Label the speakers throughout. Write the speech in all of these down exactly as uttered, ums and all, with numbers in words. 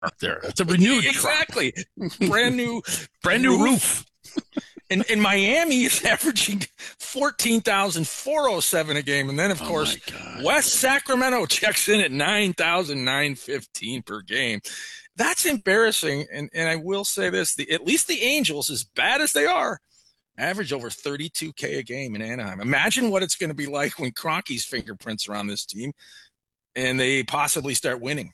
Speaker 1: up there. It's a renewed
Speaker 2: exactly brand new,
Speaker 1: brand new roof.
Speaker 2: And in Miami is averaging fourteen thousand four hundred seven a game. And then, of
Speaker 1: oh
Speaker 2: course, West Sacramento checks in at nine thousand nine hundred fifteen per game. That's embarrassing. And, and I will say this, the, at least the Angels, as bad as they are, average over thirty-two K a game in Anaheim. Imagine what it's going to be like when Kroenke's fingerprints are on this team and they possibly start winning.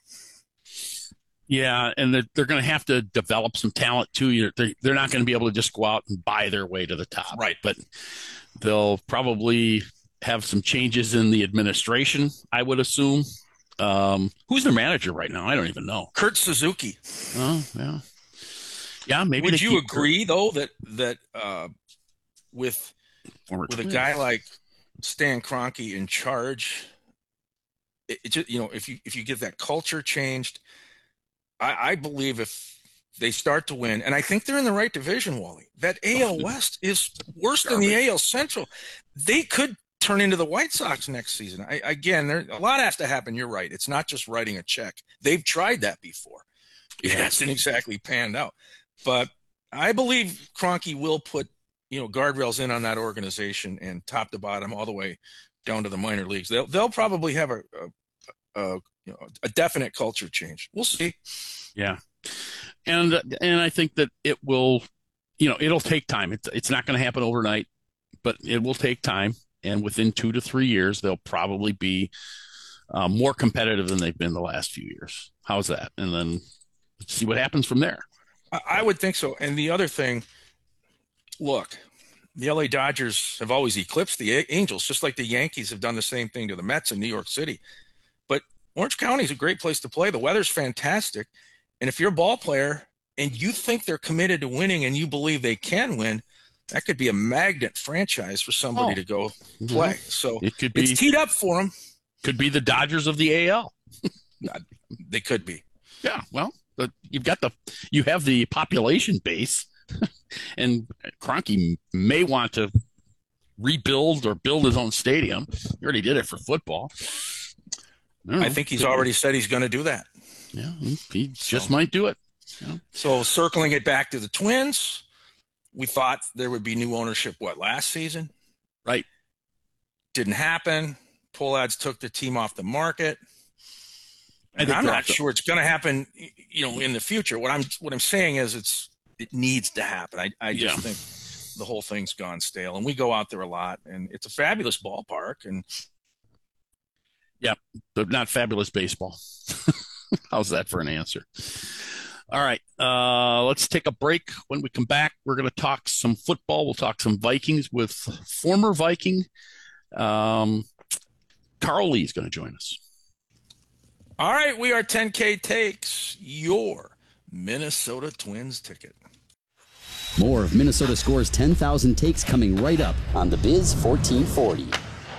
Speaker 1: Yeah, and they're, they're going to have to develop some talent, too. They're, they're not going to be able to just go out and buy their way to the top.
Speaker 2: Right.
Speaker 1: But they'll probably have some changes in the administration, I would assume. Um, who's their manager right now? I don't even know.
Speaker 2: Kurt Suzuki.
Speaker 1: Oh, yeah. Yeah, maybe.
Speaker 2: Would you agree,
Speaker 1: Kurt.
Speaker 2: though, that that uh, with, with a guy like Stan Kroenke in charge, it, it just, you know, if you if you get that culture changed, I, I believe if they start to win, and I think they're in the right division, Wally, that A L West is worse than the A L Central. They could turn into the White Sox next season. I, again, there a lot has to happen. You're right. It's not just writing a check. They've tried that before. It hasn't exactly panned out. But I believe Kroenke will put, you know, guardrails in on that organization and top to bottom all the way down to the minor leagues. They'll they'll probably have a, a, a you know, a definite culture change. We'll see.
Speaker 1: Yeah. And and I think that it will, you know, it'll take time. It's it's not going to happen overnight, but it will take time. And within two to three years, they'll probably be uh, more competitive than they've been the last few years. How's that? And then let's see what happens from there.
Speaker 2: I would think so. And the other thing, look, the L A Dodgers have always eclipsed the Angels, just like the Yankees have done the same thing to the Mets in New York City. But Orange County is a great place to play. The weather's fantastic. And if you're a ball player and you think they're committed to winning and you believe they can win, that could be a magnet franchise for somebody oh. to go play. Mm-hmm. So
Speaker 1: it could be,
Speaker 2: it's teed up for them.
Speaker 1: Could be the Dodgers of the A L.
Speaker 2: They could be.
Speaker 1: Yeah, well, but you've got the you have the population base, and Kroenke may want to rebuild or build his own stadium. He already did it for football.
Speaker 2: I, I think he's already said he's going to do that.
Speaker 1: Yeah, he, he so, just might do it. Yeah.
Speaker 2: So circling it back to the Twins, we thought there would be new ownership, what, last season?
Speaker 1: Right.
Speaker 2: Didn't happen. Pohlads took the team off the market. And I'm not sure it's going to happen, you know, in the future. What I'm what I'm saying is it's it needs to happen. I, I just yeah. think the whole thing's gone stale. And we go out there a lot, and it's a fabulous ballpark. And
Speaker 1: yeah, but not fabulous baseball. How's that for an answer? All right, uh, let's take a break. When we come back, we're going to talk some football. We'll talk some Vikings with former Viking. Um, Carl Lee is going to join us.
Speaker 2: All right, we are ten K Takes, your Minnesota Twins ticket.
Speaker 3: More of Minnesota Scores ten thousand Takes coming right up on the Biz fourteen forty.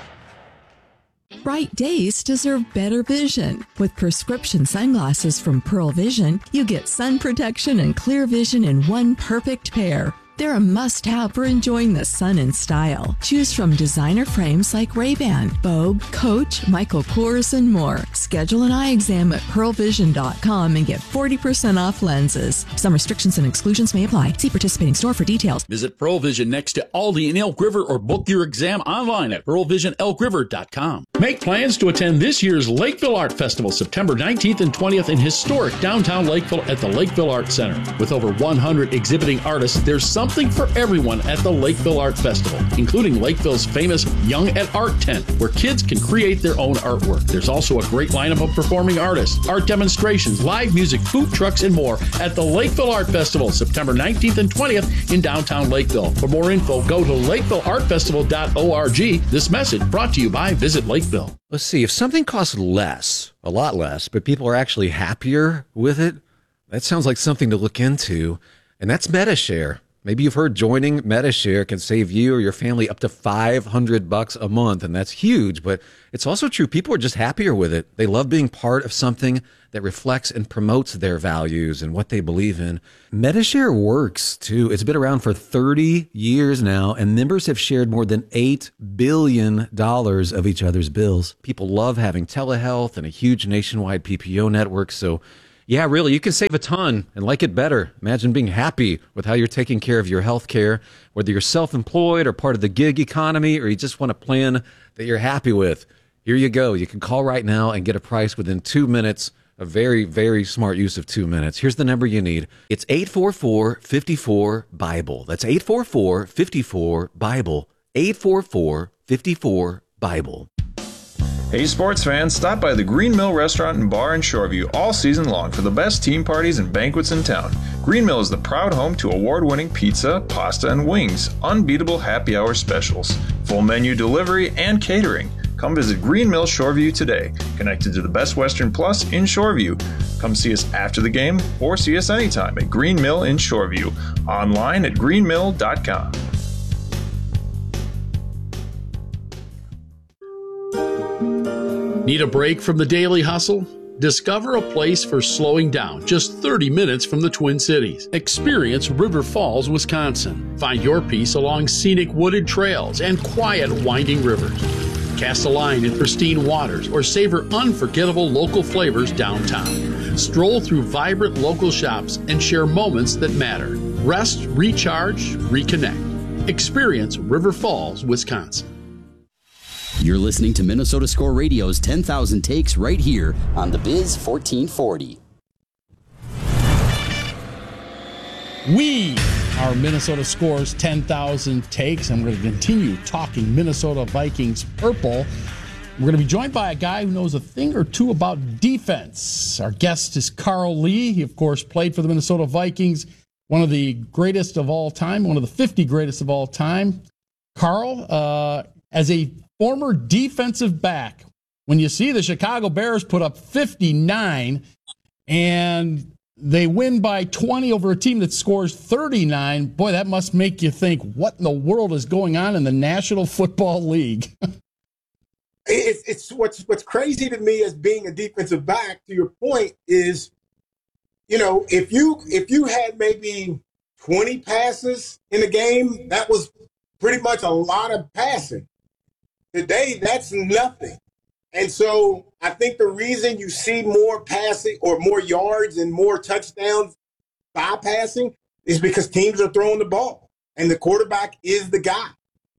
Speaker 4: Bright days deserve better vision. With prescription sunglasses from Pearl Vision, you get sun protection and clear vision in one perfect pair. They're a must-have for enjoying the sun in style. Choose from designer frames like Ray-Ban, Vogue, Coach, Michael Kors, and more. Schedule an eye exam at pearl vision dot com and get forty percent off lenses. Some restrictions and exclusions may apply. See participating store for details.
Speaker 5: Visit Pearl Vision next to Aldi in Elk River or book your exam online at pearl vision elk river dot com. Make plans to attend this year's Lakeville Art Festival, September nineteenth and twentieth in historic downtown Lakeville at the Lakeville Art Center. With over one hundred exhibiting artists, there's something for everyone at the Lakeville Art Festival, including Lakeville's famous Young at Art tent, where kids can create their own artwork. There's also a great lineup of performing artists, art demonstrations, live music, food trucks, and more at the Lakeville Art Festival, September nineteenth and twentieth in downtown Lakeville. For more info, go to lakeville art festival dot org. This message brought to you by Visit Lakeville.
Speaker 6: Let's see, if something costs less, a lot less, but people are actually happier with it, that sounds like something to look into, and that's MediShare. Maybe you've heard joining MediShare can save you or your family up to five hundred bucks a month, and that's huge, but it's also true. People are just happier with it. They love being part of something that reflects and promotes their values and what they believe in. MediShare works, too. It's been around for thirty years now, and members have shared more than eight billion dollars of each other's bills. People love having telehealth and a huge nationwide P P O network, so Yeah, really, you can save a ton and like it better. Imagine being happy with how you're taking care of your health care, whether you're self-employed or part of the gig economy, or you just want a plan that you're happy with. Here you go. You can call right now and get a price within two minutes. A very, very smart use of two minutes. Here's the number you need. It's eight four four, five four, BIBLE. That's eight four four, five four, BIBLE. eight four four, five four, BIBLE.
Speaker 7: Hey sports fans, stop by the Green Mill Restaurant and Bar in Shoreview all season long for the best team parties and banquets in town. Green Mill is the proud home to award-winning pizza, pasta, and wings, unbeatable happy hour specials, full menu delivery, and catering. Come visit Green Mill Shoreview today, connected to the Best Western Plus in Shoreview. Come see us after the game or see us anytime at Green Mill in Shoreview, online at green mill dot com.
Speaker 5: Need a break from the daily hustle? Discover a place for slowing down just thirty minutes from the Twin Cities. Experience River Falls, Wisconsin. Find your peace along scenic wooded trails and quiet winding rivers. Cast a line in pristine waters or savor unforgettable local flavors downtown. Stroll through vibrant local shops and share moments that matter. Rest, recharge, reconnect. Experience River Falls, Wisconsin.
Speaker 3: You're listening to Minnesota Score Radio's ten thousand Takes right here on the Biz fourteen forty.
Speaker 5: We are Minnesota Scores ten thousand Takes, and we're going to continue talking Minnesota Vikings purple. We're going to be joined by a guy who knows a thing or two about defense. Our guest is Carl Lee. He, of course, played for the Minnesota Vikings, one of the greatest of all time, one of the fifty greatest of all time. Carl, uh, as a former defensive back, when you see the Chicago Bears put up fifty-nine and they win by twenty over a team that scores thirty-nine, boy, that must make you think, what in the world is going on in the National Football League?
Speaker 8: it's, it's what's what's crazy to me as being a defensive back, to your point, is, you know, if you if you had maybe twenty passes in a game, that was pretty much a lot of passing. Today, that's nothing. And so I think the reason you see more passing or more yards and more touchdowns by passing is because teams are throwing the ball and the quarterback is the guy.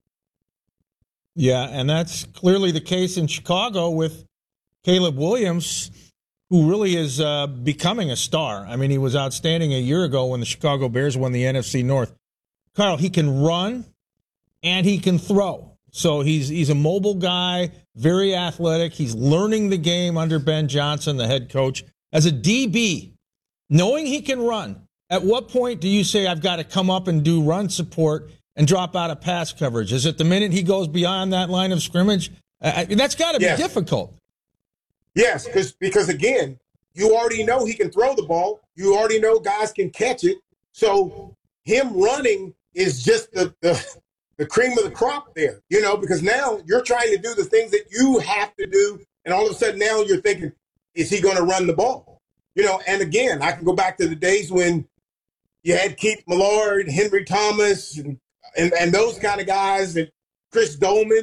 Speaker 9: Yeah, and that's clearly the case in Chicago with Caleb Williams, who really is uh, becoming a star. I mean, he was outstanding a year ago when the Chicago Bears won the N F C North. Carl, he can run and he can throw. So he's he's a mobile guy, very athletic. He's learning the game under Ben Johnson, the head coach. As a D B, knowing he can run, at what point do you say, I've got to come up and do run support and drop out of pass coverage? Is it the minute he goes beyond that line of scrimmage? Uh, that's got to be
Speaker 8: yes.
Speaker 9: difficult.
Speaker 8: Yes, because because, again, you already know he can throw the ball. You already know guys can catch it. So him running is just the the – the cream of the crop there, you know, because now you're trying to do the things that you have to do. And all of a sudden now you're thinking, is he going to run the ball? You know, and again, I can go back to the days when you had Keith Millard, Henry Thomas, and, and, and those kind of guys, and Chris Dolman.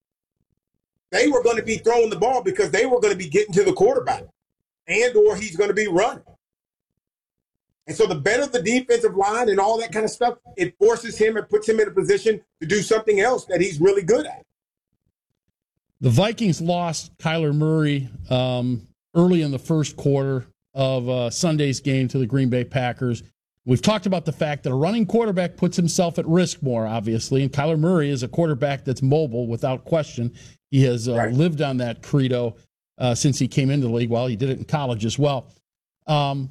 Speaker 8: They were going to be throwing the ball because they were going to be getting to the quarterback and or he's going to be running. And so the better the defensive line and all that kind of stuff, it forces him and puts him in a position to do something else that he's really good at.
Speaker 5: The Vikings lost Kyler Murray um, early in the first quarter of uh, Sunday's game to the Green Bay Packers. We've talked about the fact that a running quarterback puts himself at risk more, obviously, and Kyler Murray is a quarterback that's mobile without question. He has uh, right. lived on that credo uh, since he came into the league. Well, he did it in college as well. Um,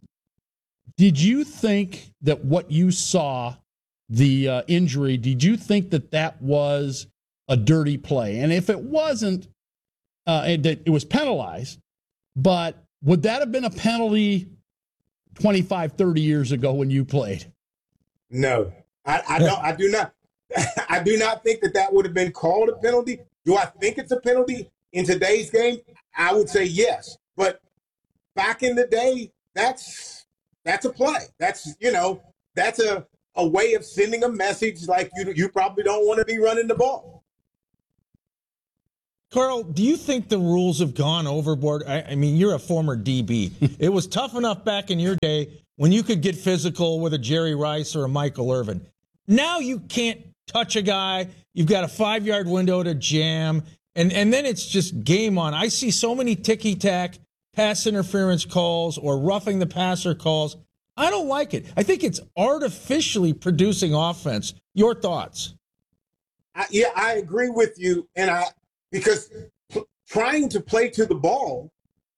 Speaker 5: Did you think that what you saw, the uh, injury, did you think that that was a dirty play? And if it wasn't, uh, it, it was penalized, but would that have been a penalty twenty-five, thirty years ago when you played?
Speaker 8: No, I, I don't. I do not. I do not think that that would have been called a penalty. Do I think it's a penalty in today's game? I would say yes. But back in the day, that's that's a play. That's, you know, that's a, a way of sending a message like you you probably don't want to be running the ball.
Speaker 9: Carl, do you think the rules have gone overboard? I, I mean, you're a former D B. It was tough enough back in your day when you could get physical with a Jerry Rice or a Michael Irvin. Now you can't touch a guy. You've got a five-yard window to jam, and, and then it's just game on. I see so many ticky-tack pass interference calls or roughing the passer calls. I don't like it. I think it's artificially producing offense. Your thoughts?
Speaker 8: I, yeah, I agree with you, and I because p- trying to play to the ball,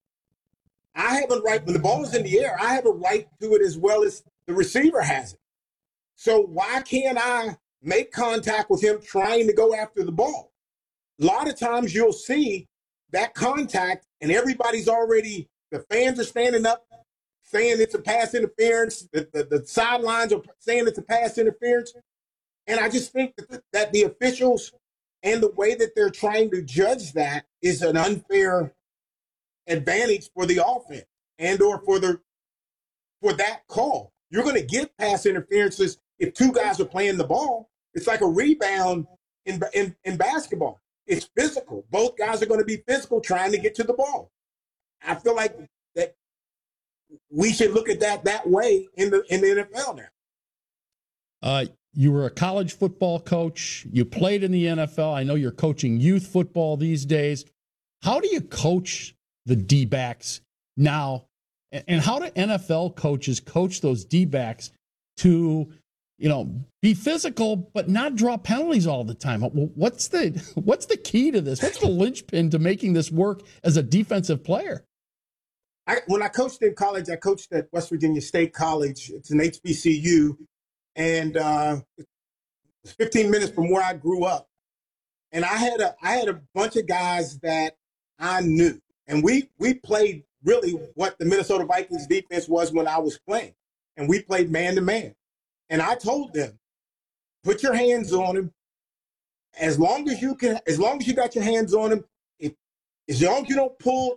Speaker 8: I have a right when the ball is in the air. I have a right to it as well as the receiver has it. So why can't I make contact with him trying to go after the ball? A lot of times you'll see that contact, and everybody's already the fans are standing up saying it's a pass interference. The, the, the sidelines are saying it's a pass interference. And I just think that, that the officials and the way that they're trying to judge that is an unfair advantage for the offense and or for the for that call. You're going to get pass interferences if two guys are playing the ball. It's like a rebound in, in, in basketball. It's physical. Both guys are going to be physical trying to get to the ball. I feel like that we should look at that that way in the in the N F L now.
Speaker 5: Uh, you were a college football coach. You played in the N F L. I know you're coaching youth football these days. How do you coach the D-backs now? And how do N F L coaches coach those D-backs to, you know, be physical but not draw penalties all the time? What's the what's the key to this? What's the linchpin to making this work as a defensive player?
Speaker 8: I, when I coached in college, I coached at West Virginia State College. It's an H B C U, and uh, it's fifteen minutes from where I grew up. And I had a I had a bunch of guys that I knew, and we we played really what the Minnesota Vikings defense was when I was playing, and we played man to man. And I told them, put your hands on him. As long as you can, as long as you got your hands on him, if as long as you don't pull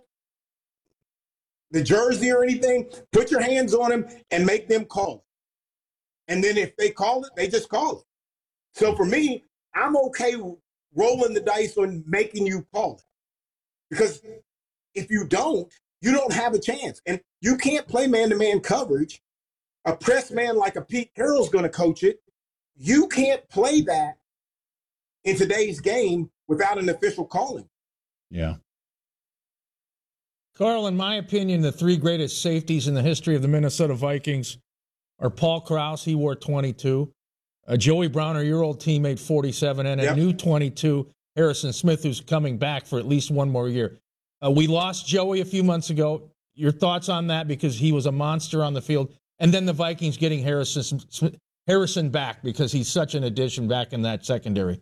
Speaker 8: the jersey or anything, put your hands on him and make them call it. And then if they call it, they just call it. So for me, I'm okay rolling the dice on making you call it. Because if you don't, you don't have a chance. And you can't play man-to-man coverage. A press man like a Pete Carroll's going to coach it. You can't play that in today's game without an official calling.
Speaker 5: Yeah.
Speaker 9: Carl, in my opinion, the three greatest safeties in the history of the Minnesota Vikings are Paul Krause, he wore twenty-two, uh, Joey Browner, your old teammate, forty-seven, and a yep. new twenty-two, Harrison Smith, who's coming back for at least one more year. Uh, we lost Joey a few months ago. Your thoughts on that, because he was a monster on the field, and then the Vikings getting Harrison Harrison back because he's such an addition back in that secondary.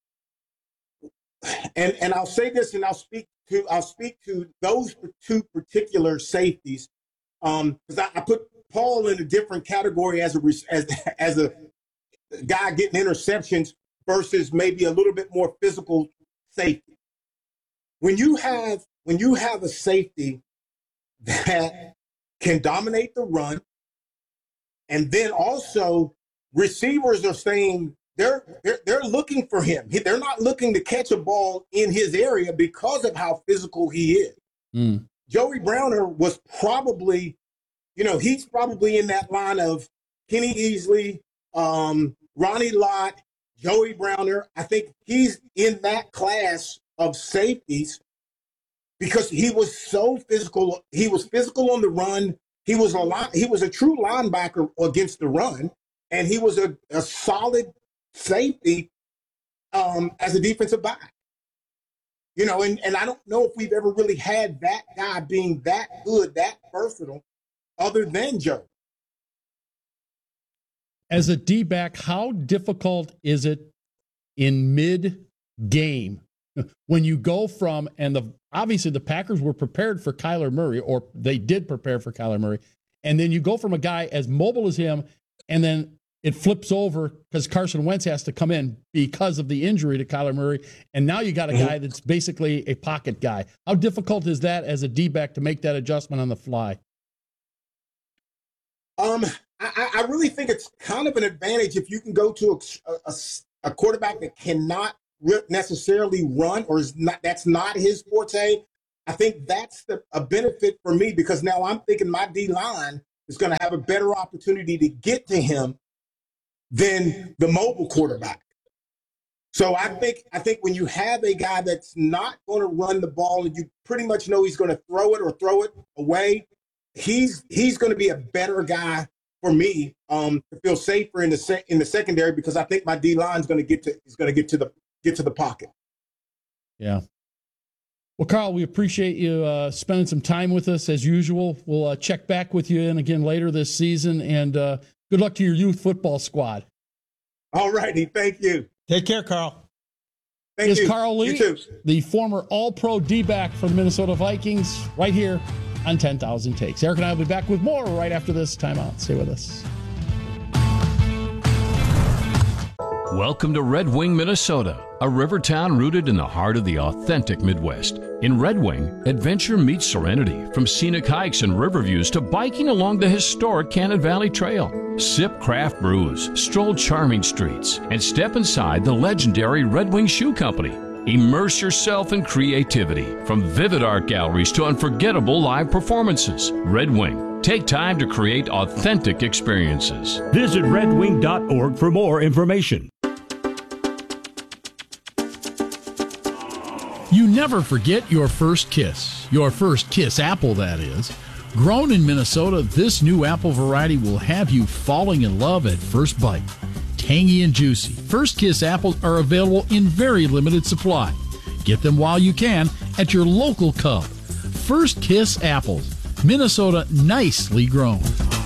Speaker 8: And and I'll say this, and I'll speak to I'll speak to those two particular safeties, um, because I, I put Paul in a different category as a as as a guy getting interceptions versus maybe a little bit more physical safety. When you have when you have a safety that can dominate the run, and then also receivers are saying they're they're, they're looking for him. They're not looking to catch a ball in his area because of how physical he is.
Speaker 5: Mm.
Speaker 8: Joey Browner was probably, you know, he's probably in that line of Kenny Easley, um, Ronnie Lott, Joey Browner. I think he's in that class of safeties because he was so physical. He was physical on the run. He was a line, he was a true linebacker against the run, and he was a, a solid safety um, as a defensive back. You know, and, and I don't know if we've ever really had that guy being that good, that versatile, other than Joe.
Speaker 5: As a D-back, how difficult is it in mid-game when you go from, and the obviously the Packers were prepared for Kyler Murray, or they did prepare for Kyler Murray, and then you go from a guy as mobile as him, and then it flips over because Carson Wentz has to come in because of the injury to Kyler Murray, and now you got a guy that's basically a pocket guy. How difficult is that as a D-back to make that adjustment on the fly?
Speaker 8: Um, I, I really think it's kind of an advantage if you can go to a, a, a quarterback that cannot necessarily run, or is not, that's not his forte. I think that's the, a benefit for me, because now I'm thinking my D-line is going to have a better opportunity to get to him than the mobile quarterback. So I think I think when you have a guy that's not going to run the ball and you pretty much know he's going to throw it or throw it away, he's he's going to be a better guy for me um, to feel safer in the sec- in the secondary, because I think my D line is going to get to is going to get to the get to the pocket.
Speaker 5: Yeah. Well, Carl, we appreciate you uh, spending some time with us as usual. We'll uh, check back with you in again later this season, and uh, good luck to your youth football squad.
Speaker 8: All righty, thank you.
Speaker 9: Take care, Carl.
Speaker 8: Thank
Speaker 5: is
Speaker 8: you.
Speaker 5: Carl Lee,
Speaker 8: you too.
Speaker 5: the former All-Pro D-back for the Minnesota Vikings, right here on ten thousand Takes. Eric and I will be back with more right after this timeout. Stay with us.
Speaker 10: Welcome to Red Wing, Minnesota, a river town rooted in the heart of the authentic Midwest. In Red Wing, adventure meets serenity, from scenic hikes and river views to biking along the historic Cannon Valley Trail. Sip craft brews, stroll charming streets, and step inside the legendary Red Wing Shoe Company. Immerse yourself in creativity, from vivid art galleries to unforgettable live performances. Red Wing. Take time to create authentic experiences.
Speaker 11: Visit red wing dot org for more information.
Speaker 5: You never forget your first kiss. Your first kiss apple, that is. Grown in Minnesota, this new apple variety will have you falling in love at first bite. Tangy and juicy, First Kiss apples are available in very limited supply. Get them while you can at your local Cub. First Kiss apples, Minnesota nicely grown.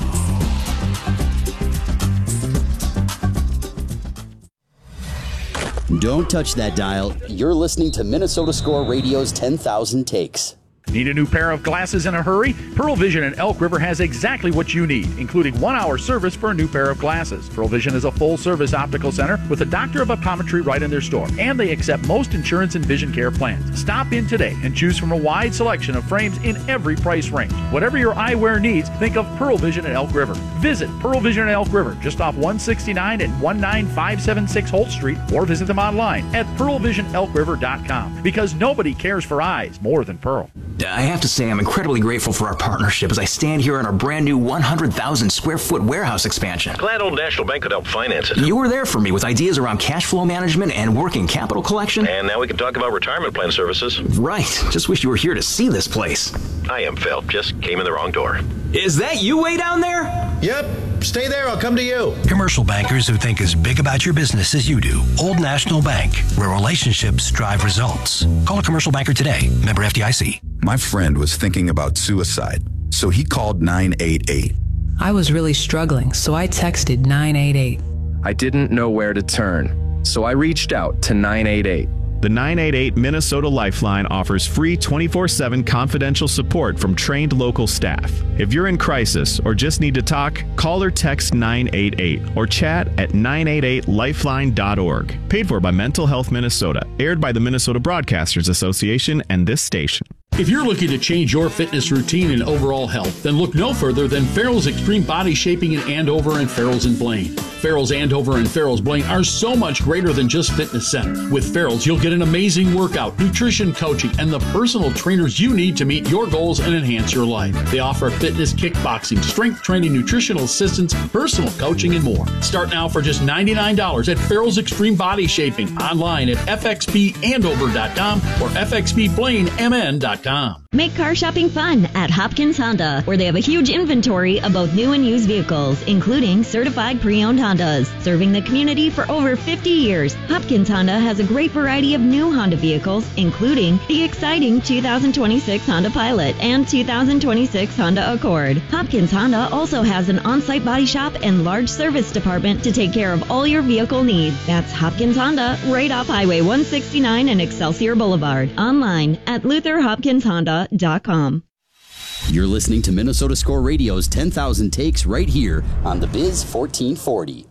Speaker 3: Don't touch that dial. You're listening to Minnesota Score Radio's ten thousand Takes.
Speaker 11: Need a new pair of glasses in a hurry? Pearl Vision in Elk River has exactly what you need, including one-hour service for a new pair of glasses. Pearl Vision is a full-service optical center with a doctor of optometry right in their store, and they accept most insurance and vision care plans. Stop in today and choose from a wide selection of frames in every price range. Whatever your eyewear needs, think of Pearl Vision in Elk River. Visit Pearl Vision in Elk River, just off one sixty-nine and one nine five seven six Holt Street, or visit them online at pearl vision elk river dot com, because nobody cares for eyes more than Pearl.
Speaker 12: I have to say I'm incredibly grateful for our partnership as I stand here in our brand new one hundred thousand square foot warehouse expansion.
Speaker 13: Glad Old National Bank could help finance it.
Speaker 12: You were there for me with ideas around cash flow management and working capital collection.
Speaker 13: And now we can talk about retirement plan services.
Speaker 12: Right. Just wish you were here to see this place.
Speaker 13: I am, Phil. Just came in the wrong door.
Speaker 12: Is that you way down there?
Speaker 14: Yep. Stay there. I'll come to you.
Speaker 15: Commercial bankers who think as big about your business as you do. Old National Bank, where relationships drive results. Call a commercial banker today. Member F D I C.
Speaker 16: My friend was thinking about suicide, so he called nine eight eight.
Speaker 17: I was really struggling, so I texted nine eight eight.
Speaker 18: I didn't know where to turn, so I reached out to nine eight eight.
Speaker 19: The nine eight eight Minnesota Lifeline offers free twenty-four seven confidential support from trained local staff. If you're in crisis or just need to talk, call or text nine eight eight or chat at nine eight eight lifeline dot org. Paid for by Mental Health Minnesota. Aired by the Minnesota Broadcasters Association and this station.
Speaker 5: If you're looking to change your fitness routine and overall health, then look no further than Farrell's Extreme Body Shaping in Andover and Farrell's in Blaine. Farrell's Andover and Farrell's Blaine are so much greater than just fitness centers. With Farrell's, you'll get an amazing workout, nutrition coaching, and the personal trainers you need to meet your goals and enhance your life. They offer fitness, kickboxing, strength training, nutritional assistance, personal coaching, and more. Start now for just ninety-nine dollars at Farrell's Extreme Body Shaping, online at f x p andover dot com or f x p blaine m n dot com.
Speaker 20: Make car shopping fun at Hopkins Honda, where they have a huge inventory of both new and used vehicles, including certified pre-owned Hondas. Serving the community for over fifty years, Hopkins Honda has a great variety of new Honda vehicles, including the exciting two thousand twenty-six Honda Pilot and two thousand twenty-six Honda Accord. Hopkins Honda also has an on-site body shop and large service department to take care of all your vehicle needs. That's Hopkins Honda, right off Highway one sixty-nine and Excelsior Boulevard. Online at luther hopkins honda dot com.
Speaker 3: You're listening to Minnesota Score Radio's ten thousand Takes right here on the Biz fourteen forty.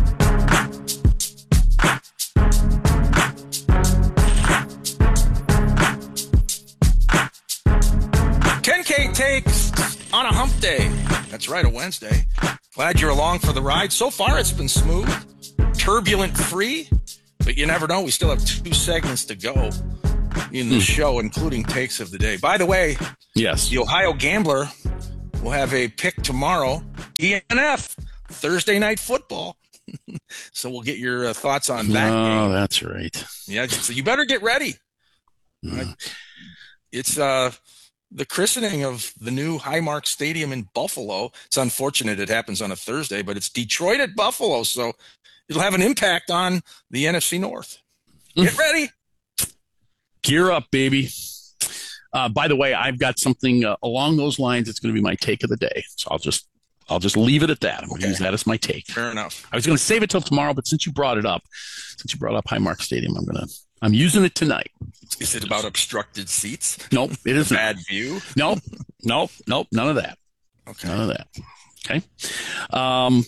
Speaker 2: ten K takes on a hump day. That's right, a Wednesday. Glad you're along for the ride. So far, it's been smooth, turbulent free. But you never know. We still have two segments to go in the show, including takes of the day. By the way,
Speaker 1: yes,
Speaker 2: the Ohio Gambler will have a pick tomorrow. D N F, Thursday Night Football. So we'll get your uh, thoughts on that.
Speaker 1: Oh,
Speaker 2: game.
Speaker 1: That's right.
Speaker 2: Yeah, so you better get ready.
Speaker 1: Mm.
Speaker 2: Right? It's uh, the christening of the new Highmark Stadium in Buffalo. It's unfortunate it happens on a Thursday, but it's Detroit at Buffalo, so it'll have an impact on the N F C North. Get ready.
Speaker 1: Gear up, baby. Uh, by the way, I've got something uh, along those lines. It's going to be my take of the day. So I'll just I'll just leave it at that. I'm going to use that as my take.
Speaker 2: Fair enough.
Speaker 1: I was going to save it till tomorrow, but since you brought it up, since you brought up Highmark Stadium, I'm going to I'm using it tonight.
Speaker 2: Is it about obstructed seats?
Speaker 1: Nope, it is
Speaker 2: bad
Speaker 1: not.
Speaker 2: view.
Speaker 1: Nope, nope, nope, none of that.
Speaker 2: Okay,
Speaker 1: none of that. Okay. Um.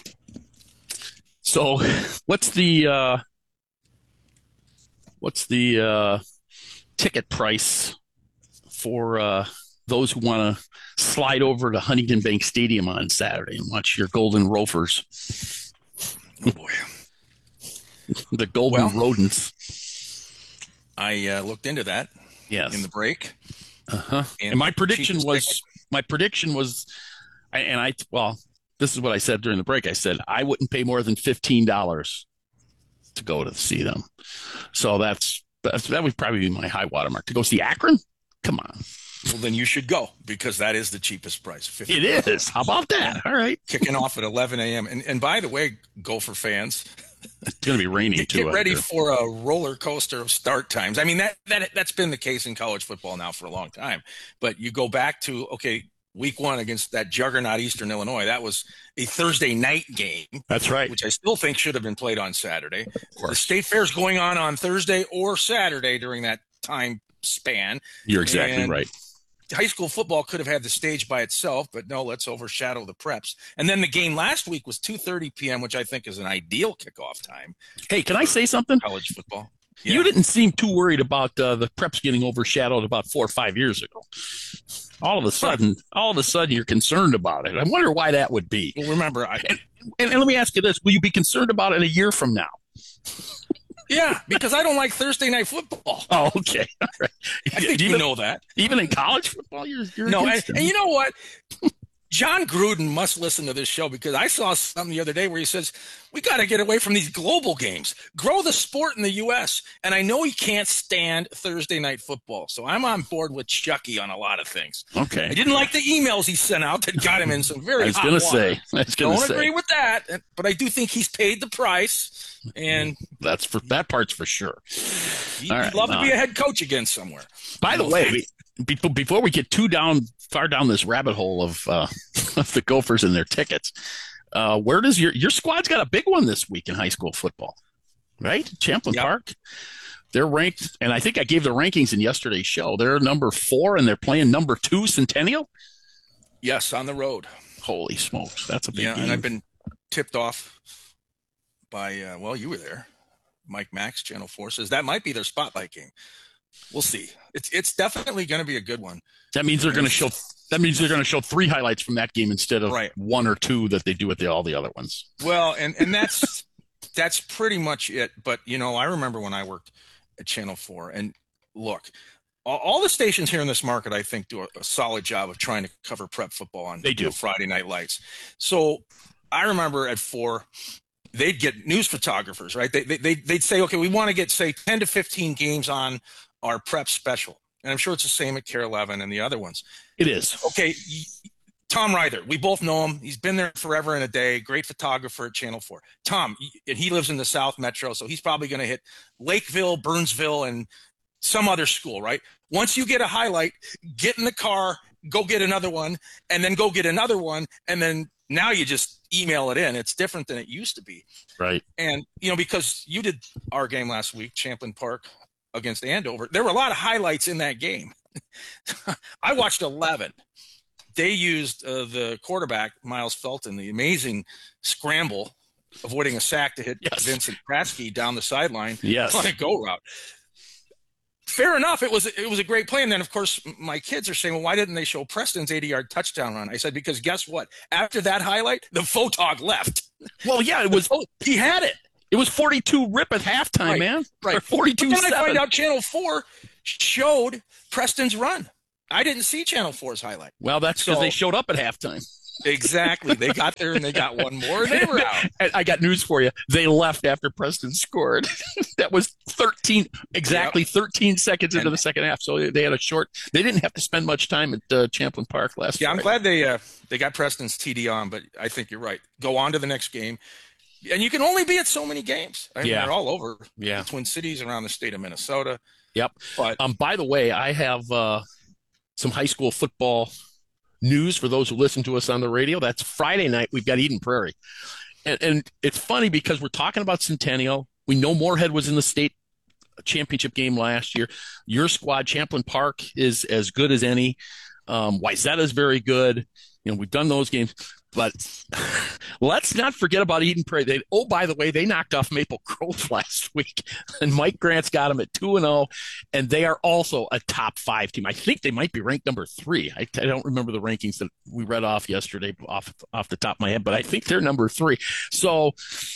Speaker 1: So, what's the uh, what's the uh, ticket price for uh, those who want to slide over to Huntington Bank Stadium on Saturday and watch your Golden Rovers?
Speaker 2: Oh boy,
Speaker 1: the Golden
Speaker 2: well,
Speaker 1: Rodents.
Speaker 2: I uh, looked into that.
Speaker 1: Yes.
Speaker 2: In the break.
Speaker 1: Uh huh. And, and my prediction was ticket. my prediction was, and I well, this is what I said during the break. I said I wouldn't pay more than fifteen dollars to go to see them. So that's, that's that would probably be my high watermark to go see Akron. Come on.
Speaker 2: Well, then you should go because that is the cheapest price.
Speaker 1: fifteen dollars. It is. How about that? All right.
Speaker 2: Kicking off at eleven a.m. And and by the way, Gopher fans,
Speaker 1: it's going to be raining
Speaker 2: get,
Speaker 1: too.
Speaker 2: Get ready for a roller coaster of start times. I mean, that that that's been the case in college football now for a long time. But you go back to okay, week one against that juggernaut Eastern Illinois. That was a Thursday night game.
Speaker 1: That's right.
Speaker 2: Which I still think should have been played on Saturday. The state fair's going on on Thursday or Saturday during that time span.
Speaker 1: You're exactly
Speaker 2: and
Speaker 1: right.
Speaker 2: High school football could have had the stage by itself, but no, let's overshadow the preps. And then the game last week was two thirty p.m., which I think is an ideal kickoff time.
Speaker 1: Hey, can I say something?
Speaker 2: College football. Yeah.
Speaker 1: You didn't seem too worried about uh, the preps getting overshadowed about four or five years ago. All of a sudden, all of a sudden, you're concerned about it. I wonder why that would be.
Speaker 2: Well, remember, I,
Speaker 1: and, and, and let me ask you this: will you be concerned about it a year from now?
Speaker 2: Yeah, because I don't like Thursday night football.
Speaker 1: Oh, okay. All right.
Speaker 2: I think even, you know that.
Speaker 1: Even in college football, you're, you're
Speaker 2: no. And, and you know what? John Gruden must listen to this show because I saw something the other day where he says, we got to get away from these global games, grow the sport in the U S. And I know he can't stand Thursday night football. So I'm on board with Chucky on a lot of things.
Speaker 1: Okay.
Speaker 2: I didn't like the emails he sent out that got him in some very
Speaker 1: I was
Speaker 2: hot
Speaker 1: gonna
Speaker 2: water.
Speaker 1: say, I was gonna
Speaker 2: Don't
Speaker 1: say.
Speaker 2: agree with that. But I do think he's paid the price. And
Speaker 1: that's for that part's for sure.
Speaker 2: He'd,
Speaker 1: All right,
Speaker 2: he'd love
Speaker 1: no.
Speaker 2: to be a head coach again somewhere.
Speaker 1: By the way, before we get too down far down this rabbit hole of uh, of the Gophers and their tickets, uh, where does your your squad's got a big one this week in high school football, right? Champlin
Speaker 2: Yep.
Speaker 1: Park. They're ranked, and I think I gave the rankings in yesterday's show. They're number four, and they're playing number two Centennial.
Speaker 2: Yes, on the road.
Speaker 1: Holy smokes, that's a big
Speaker 2: Yeah,
Speaker 1: game.
Speaker 2: and I've been tipped off by uh, well, you were there. Mike Max, Channel four says that might be their spotlight game. We'll see. It's it's definitely going to be a good one.
Speaker 1: That means they're going to show. That means they're going to show three highlights from that game instead of
Speaker 2: Right.
Speaker 1: one or two that they do with the, all the other ones.
Speaker 2: Well, and and that's that's pretty much it. But you know, I remember when I worked at Channel four, and look, all, all the stations here in this market, I think, do a, a solid job of trying to cover prep football on
Speaker 1: They do.
Speaker 2: you know, Friday night lights. So I remember at four. They'd get news photographers, right? They, they, they'd, they'd say, okay, we want to get, say, ten to fifteen games on our prep special. And I'm sure it's the same at Care eleven and the other ones.
Speaker 1: It is.
Speaker 2: Okay, Tom Reither, we both know him. He's been there forever and a day. Great photographer at Channel four. Tom, and he lives in the South Metro, so he's probably going to hit Lakeville, Burnsville, and some other school, right? Once you get a highlight, get in the car, go get another one, and then go get another one, and then now you just email it in. It's different than it used to be.
Speaker 1: Right.
Speaker 2: And, you know, because you did our game last week, Champlin Park against Andover, there were a lot of highlights in that game. I watched eleven. They used uh, the quarterback, Miles Felton, the amazing scramble, avoiding a sack to hit
Speaker 1: Yes.
Speaker 2: Vincent Kraske down the sideline
Speaker 1: Yes.
Speaker 2: on a go route. Fair enough. It was it was a great play. And then, of course, my kids are saying, well, why didn't they show Preston's eighty-yard touchdown run? I said, because guess what? After that highlight, the photog left.
Speaker 1: Well, yeah, it was.
Speaker 2: Oh, he had it.
Speaker 1: It was forty-two rip at halftime,
Speaker 2: right,
Speaker 1: man.
Speaker 2: Right.
Speaker 1: forty-two
Speaker 2: But then I find out Channel four showed Preston's run. I didn't see Channel four's highlight.
Speaker 1: Well, that's because
Speaker 2: So-
Speaker 1: they showed up at halftime.
Speaker 2: Exactly. They got there and they got one more and they were out.
Speaker 1: And I got news for you. They left after Preston scored. That was thirteen, exactly
Speaker 2: Yep.
Speaker 1: thirteen seconds into
Speaker 2: And-
Speaker 1: the second half. So they had a short, they didn't have to spend much time at uh, Champlin Park last
Speaker 2: Yeah, I'm
Speaker 1: Friday.
Speaker 2: glad they uh, they got Preston's T D on, but I think you're right. Go on to the next game. And you can only be at so many games. I mean,
Speaker 1: Yeah.
Speaker 2: they're all over
Speaker 1: Yeah.
Speaker 2: the Twin Cities around the state of Minnesota.
Speaker 1: Yep.
Speaker 2: But
Speaker 1: Um, by the way, I have uh, some high school football news for those who listen to us on the radio. That's Friday night. We've got Eden Prairie. And, and it's funny because we're talking about Centennial. We know Moorhead was in the state championship game last year. Your squad, Champlin Park, is as good as any. Um, Wayzata is very good. You know, we've done those games. But let's not forget about Eden Prairie. They, oh, by the way, they knocked off Maple Grove last week, and Mike Grant's got them at two and zero, and they are also a top five team. I think they might be ranked number three. I, I don't remember the rankings that we read off yesterday off off the top of my head, but I think they're number three. So.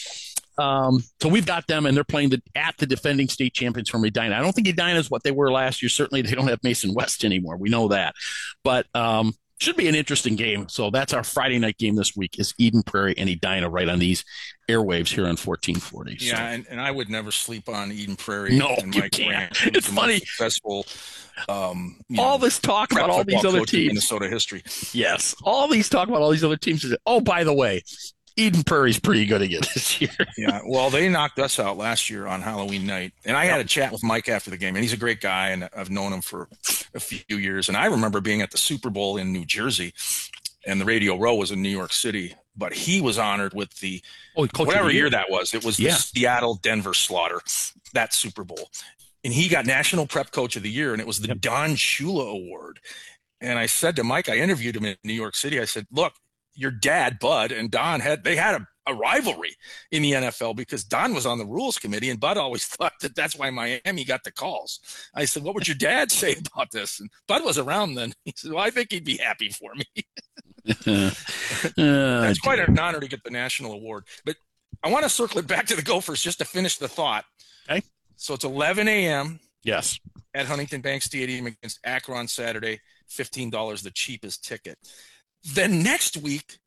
Speaker 1: Um, so we've got them, and they're playing the, at the defending state champions from Edina. I don't think Edina is what they were last year. Certainly, they don't have Mason West anymore. We know that, but um, should be an interesting game. So that's our Friday night game this week: is Eden Prairie and Edina right on these airwaves here on fourteen forty.
Speaker 2: yeah,
Speaker 1: So,
Speaker 2: and, and I would never sleep on Eden Prairie.
Speaker 1: No,
Speaker 2: and
Speaker 1: you
Speaker 2: Mike
Speaker 1: can't.
Speaker 2: Grant, who's
Speaker 1: It's
Speaker 2: the
Speaker 1: funny.
Speaker 2: most successful. Um, you
Speaker 1: all
Speaker 2: know,
Speaker 1: this talk
Speaker 2: prep
Speaker 1: about all these
Speaker 2: football
Speaker 1: other
Speaker 2: coach in
Speaker 1: teams.
Speaker 2: Minnesota history.
Speaker 1: Yes, all these talk about all these other teams. Oh, by the way, Eden Prairie's pretty good again this year.
Speaker 2: Yeah, well, they knocked us out last year on Halloween night, and I had a chat with Mike after the game, and he's a great guy, and I've known him for a few years. And I remember being at the Super Bowl in New Jersey, and the Radio Row was in New York City, but he was honored with the
Speaker 1: oh, Coach of
Speaker 2: whatever
Speaker 1: the
Speaker 2: year.
Speaker 1: year
Speaker 2: that was. It was
Speaker 1: Yeah.
Speaker 2: the Seattle Denver Slaughter, that Super Bowl, and he got National Prep Coach of the Year, and it was the Don Shula Award. And I said to Mike, I interviewed him in New York City. I said, "Look, your dad, Bud, and Don had they had a, a rivalry in the N F L because Don was on the rules committee, and Bud always thought that that's why Miami got the calls." I said, "What would your dad say about this?" And Bud was around then. He said, "Well, I think he'd be happy for me."
Speaker 1: uh,
Speaker 2: That's quite an honor to get the national award. But I want to circle it back to the Gophers just to finish the thought.
Speaker 1: Okay.
Speaker 2: So it's eleven a.m.
Speaker 1: Yes.
Speaker 2: at Huntington Bank Stadium against Akron Saturday, fifteen dollars the cheapest ticket. Then next week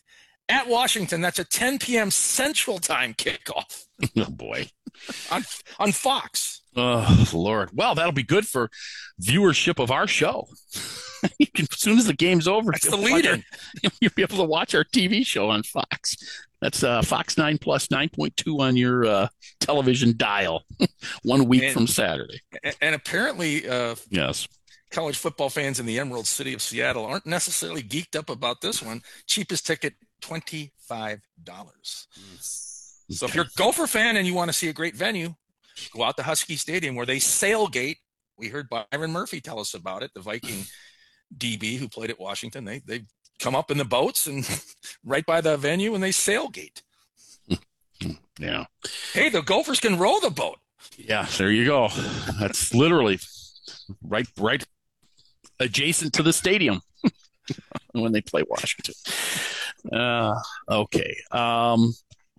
Speaker 2: at Washington, that's a ten p.m. Central Time kickoff
Speaker 1: Oh boy.
Speaker 2: on on Fox.
Speaker 1: Oh Lord. Well, that'll be good for viewership of our show. You can, as soon as the game's over,
Speaker 2: That's
Speaker 1: you'll
Speaker 2: the
Speaker 1: watch
Speaker 2: lead-in.
Speaker 1: our- you'll be able to watch our T V show on Fox. That's uh, Fox nine Plus nine point two on your uh, television dial. One week
Speaker 2: And-
Speaker 1: from Saturday.
Speaker 2: And, and apparently, uh,
Speaker 1: Yes.
Speaker 2: college football fans in the Emerald City of Seattle aren't necessarily geeked up about this one. Cheapest ticket, twenty-five dollars. So if you're a Gopher fan and you want to see a great venue, go out to Husky Stadium where they sailgate. We heard Byron Murphy tell us about it, the Viking D B who played at Washington. They they come up in the boats and right by the venue and they sailgate.
Speaker 1: Yeah.
Speaker 2: Hey, the Gophers can row the boat.
Speaker 1: Yeah. There you go. That's literally right, right adjacent to the stadium when they play Washington. Uh, okay. Um,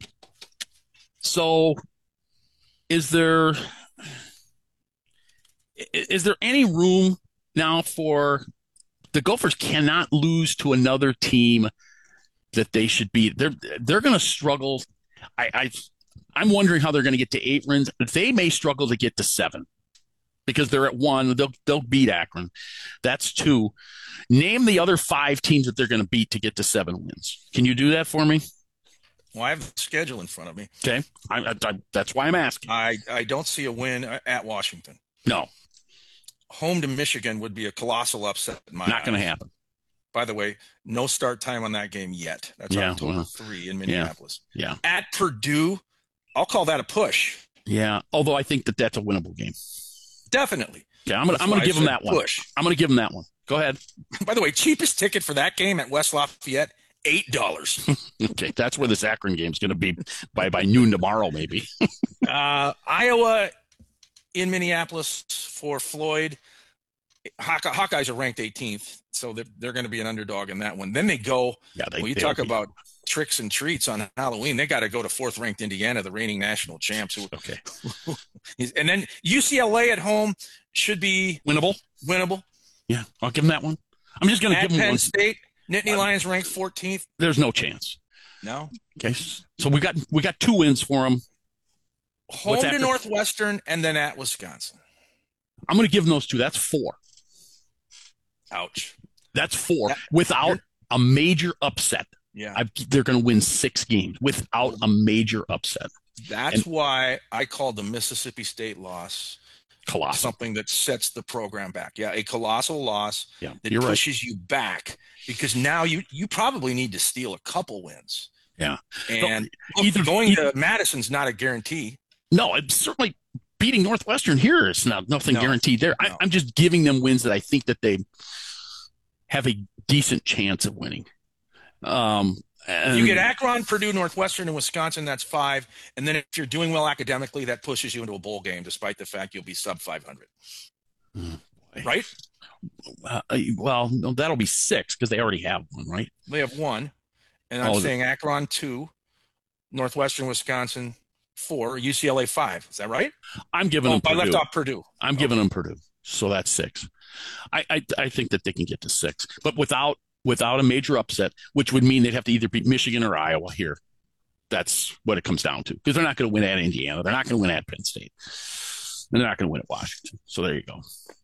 Speaker 1: so is there, is there any room now for the Gophers cannot lose to another team that they should beat? They're, they're going to struggle. I, I, I'm wondering how they're going to get to eight wins. They may struggle to get to seven because they're at one. They'll, they'll beat Akron. That's two. Name the other five teams that they're going to beat to get to seven wins. Can you do that for me?
Speaker 2: Well, I have the schedule in front of me.
Speaker 1: Okay. I, I, I, that's why I'm asking.
Speaker 2: I, I don't see a win at Washington.
Speaker 1: No.
Speaker 2: Home to Michigan would be a colossal upset in my
Speaker 1: Not going to
Speaker 2: eyes.
Speaker 1: happen.
Speaker 2: By the way, no start time on that game yet. That's
Speaker 1: Yeah,
Speaker 2: October
Speaker 1: well,
Speaker 2: three in Minneapolis.
Speaker 1: Yeah.
Speaker 2: At Purdue, I'll call that a push.
Speaker 1: Yeah. Although I think that that's a winnable game.
Speaker 2: Definitely.
Speaker 1: Yeah. I'm going to,
Speaker 2: That's
Speaker 1: I'm going
Speaker 2: why
Speaker 1: to
Speaker 2: I
Speaker 1: give them
Speaker 2: said
Speaker 1: that one.
Speaker 2: push.
Speaker 1: I'm going to give them that one. Go ahead.
Speaker 2: By the way, cheapest ticket for that game at West Lafayette, eight dollars.
Speaker 1: Okay. That's where this Akron game is going to be by, by noon tomorrow, maybe.
Speaker 2: uh, Iowa in Minneapolis for Floyd. Hawkeye, Hawkeyes are ranked eighteenth, so they're, they're going to be an underdog in that one. Then they go,
Speaker 1: Yeah, they-
Speaker 2: well, you
Speaker 1: they
Speaker 2: talk
Speaker 1: will be.
Speaker 2: about tricks and treats on Halloween, they got to go to fourth-ranked Indiana, the reigning national champs. Who,
Speaker 1: okay.
Speaker 2: And then U C L A at home should be
Speaker 1: winnable.
Speaker 2: Winnable.
Speaker 1: Yeah, I'll give them that one. I'm just going to give them
Speaker 2: Penn
Speaker 1: one.
Speaker 2: State, Nittany Lions ranked fourteenth.
Speaker 1: There's no chance.
Speaker 2: No.
Speaker 1: Okay, so we got we got two wins for them.
Speaker 2: Home
Speaker 1: What's
Speaker 2: to
Speaker 1: after?
Speaker 2: Northwestern and then at Wisconsin.
Speaker 1: I'm going to give them those two. That's four.
Speaker 2: Ouch.
Speaker 1: That's four.
Speaker 2: That,
Speaker 1: without a major upset.
Speaker 2: Yeah.
Speaker 1: I've, they're going to win six games without a major upset.
Speaker 2: That's
Speaker 1: and,
Speaker 2: why I called the Mississippi State loss
Speaker 1: colossal.
Speaker 2: Something that sets the program back. Yeah, a colossal loss
Speaker 1: yeah,
Speaker 2: that
Speaker 1: you're
Speaker 2: pushes
Speaker 1: right.
Speaker 2: you back because now you you probably need to steal a couple wins.
Speaker 1: Yeah.
Speaker 2: And
Speaker 1: no, either,
Speaker 2: going
Speaker 1: either,
Speaker 2: to Madison's not a guarantee.
Speaker 1: No, it's certainly beating Northwestern here is not nothing no, guaranteed there.
Speaker 2: No.
Speaker 1: I, I'm just giving them wins that I think that they have a decent chance of winning. Um, and
Speaker 2: you get Akron, Purdue, Northwestern, and Wisconsin, that's five. And then if you're doing well academically, that pushes you into a bowl game, despite the fact you'll be sub five hundred.
Speaker 1: Oh,
Speaker 2: right?
Speaker 1: Uh, well, no, that'll be six because they already have one, right?
Speaker 2: They have one. And I'm
Speaker 1: oh,
Speaker 2: saying Akron, two, Northwestern, Wisconsin, four, U C L A, five. Is that right?
Speaker 1: I'm giving
Speaker 2: oh,
Speaker 1: them
Speaker 2: I
Speaker 1: Purdue.
Speaker 2: left off Purdue.
Speaker 1: I'm
Speaker 2: okay.
Speaker 1: giving them Purdue. So that's six. I, I I think that they can get to six, but without without a major upset, which would mean they'd have to either beat Michigan or Iowa here. That's what it comes down to because they're not going to win at Indiana. They're not going to win at Penn State. And they're not going to win at Washington. So there you go.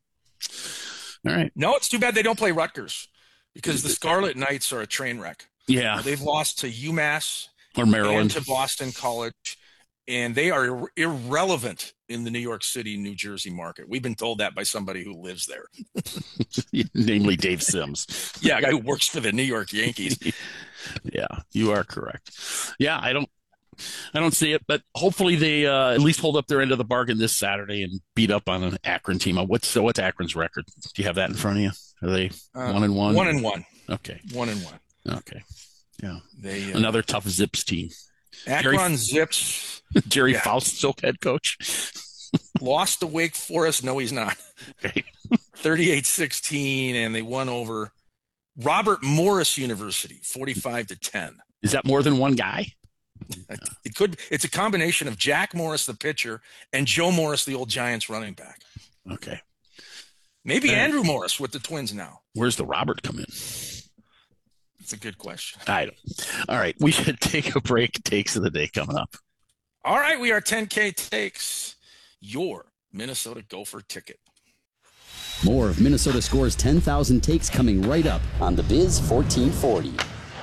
Speaker 1: All right.
Speaker 2: No, it's too bad they don't play Rutgers because the Scarlet Knights are a train wreck.
Speaker 1: Yeah.
Speaker 2: Uh, they've lost to UMass
Speaker 1: or Maryland
Speaker 2: and to Boston College, and they are ir- irrelevant in the New York City, New Jersey market. We've been told that by somebody who lives there.
Speaker 1: Namely Dave Sims.
Speaker 2: Yeah, a guy who works for the New York Yankees.
Speaker 1: Yeah, you are correct. Yeah, I don't I don't see it, but hopefully they uh, at least hold up their end of the bargain this Saturday and beat up on an Akron team. What's so what's Akron's record? Do you have that in front of you? Are they
Speaker 2: uh,
Speaker 1: one and one?
Speaker 2: One and one.
Speaker 1: Okay.
Speaker 2: One and one.
Speaker 1: Okay. Yeah.
Speaker 2: They uh,
Speaker 1: another tough Zips team.
Speaker 2: Akron
Speaker 1: Jerry,
Speaker 2: Zips.
Speaker 1: Jerry
Speaker 2: yeah.
Speaker 1: Faust, still head coach.
Speaker 2: Lost to Wake Forest. No, he's not.
Speaker 1: Okay.
Speaker 2: thirty-eight sixteen, and they won over Robert Morris University, forty-five to ten.
Speaker 1: Is that more than one guy?
Speaker 2: It could. It's a combination of Jack Morris, the pitcher, and Joe Morris, the old Giants running back.
Speaker 1: Okay.
Speaker 2: Maybe
Speaker 1: uh,
Speaker 2: Andrew Morris with the Twins now.
Speaker 1: Where's the Robert come in?
Speaker 2: It's a good question.
Speaker 1: I don't. All right. We should take a break. Takes of the day coming up.
Speaker 2: All right. We are ten K Takes, your Minnesota Gopher ticket.
Speaker 3: More of Minnesota Score's ten thousand takes coming right up on the Biz fourteen forty.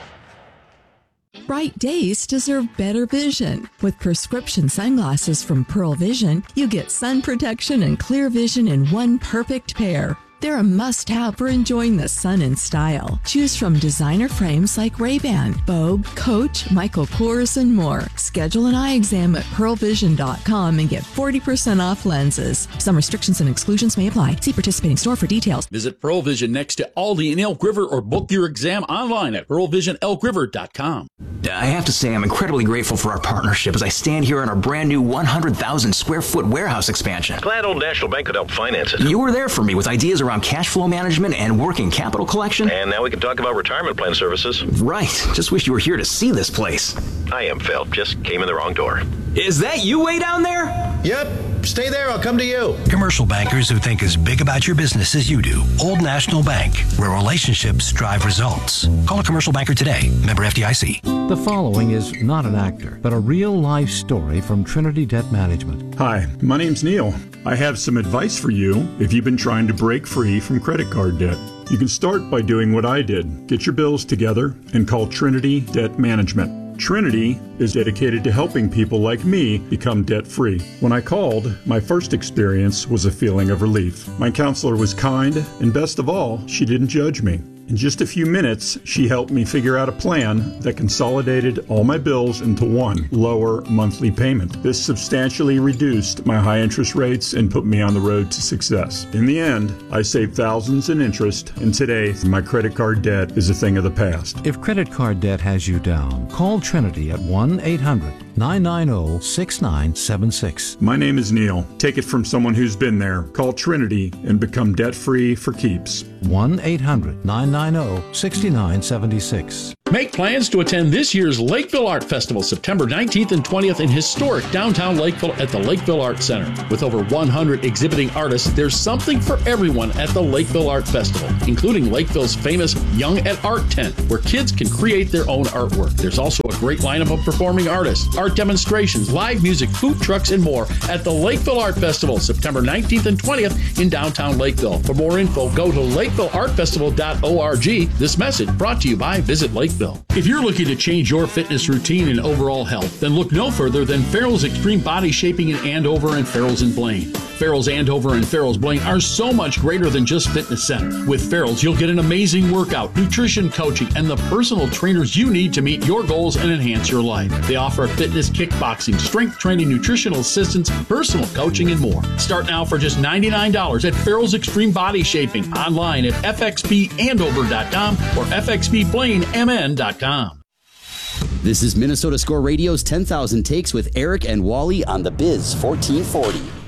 Speaker 4: Bright days deserve better vision. With prescription sunglasses from Pearl Vision, you get sun protection and clear vision in one perfect pair. They're a must-have for enjoying the sun in style. Choose from designer frames like Ray-Ban, Vogue, Coach, Michael Kors, and more. Schedule an eye exam at pearl vision dot com and get forty percent off lenses. Some restrictions and exclusions may apply. See participating store for details.
Speaker 5: Visit Pearl Vision next to Aldi in Elk River or book your exam online at pearl vision elk river dot com.
Speaker 12: I have to say I'm incredibly grateful for our partnership as I stand here on our brand new one hundred thousand square foot warehouse expansion.
Speaker 13: Glad Old National Bank could help finance it.
Speaker 12: You were there for me with ideas around cash flow management and working capital collection.
Speaker 13: And now we can talk about retirement plan services.
Speaker 12: Right. Just wish you were here to see this place.
Speaker 13: I am Phelps. Just came in the wrong door.
Speaker 12: Is that you way down there?
Speaker 14: Yep. Stay there. I'll come to you.
Speaker 15: Commercial bankers who think as big about your business as you do. Old National Bank, where relationships drive results. Call a commercial banker today. Member F D I C.
Speaker 21: The following is not an actor, but a real-life story from Trinity Debt Management.
Speaker 22: Hi, my name's Neil. I have some advice for you if you've been trying to break free from credit card debt. You can start by doing what I did. Get your bills together and call Trinity Debt Management. Trinity is dedicated to helping people like me become debt-free. When I called, my first experience was a feeling of relief. My counselor was kind, and best of all, she didn't judge me. In just a few minutes, she helped me figure out a plan that consolidated all my bills into one lower monthly payment. This substantially reduced my high interest rates and put me on the road to success. In the end, I saved thousands in interest, and today, my credit card debt is a thing of the past.
Speaker 21: If credit card debt has you down, call Trinity at one eight hundred nine nine zero six nine seven six.
Speaker 22: My name is Neil. Take it from someone who's been there. Call Trinity and become debt-free for keeps.
Speaker 21: one eight hundred nine nine zero six nine seven six.
Speaker 5: Make plans to attend this year's Lakeville Art Festival, September nineteenth and twentieth in historic downtown Lakeville at the Lakeville Art Center. With over one hundred exhibiting artists, there's something for everyone at the Lakeville Art Festival, including Lakeville's famous Young at Art tent, where kids can create their own artwork. There's also a great lineup of performing artists, art demonstrations, live music, food trucks, and more at the Lakeville Art Festival, September nineteenth and twentieth in downtown Lakeville. For more info, go to lakeville art festival dot org. This message brought to you by Visit Lakeville. If you're looking to change your fitness routine and overall health, then look no further than Farrell's Extreme Body Shaping in Andover and Farrell's in Blaine. Farrell's Andover and Farrell's Blaine are so much greater than just fitness center. With Farrell's, you'll get an amazing workout, nutrition coaching, and the personal trainers you need to meet your goals and enhance your life. They offer fitness, kickboxing, strength training, nutritional assistance, personal coaching, and more. Start now for just ninety-nine dollars at Farrell's Extreme Body Shaping, online at f x b andover dot com or f x b blaine m n dot com.
Speaker 3: This is Minnesota Score Radio's ten thousand Takes with Eric and Wally on the Biz fourteen forty.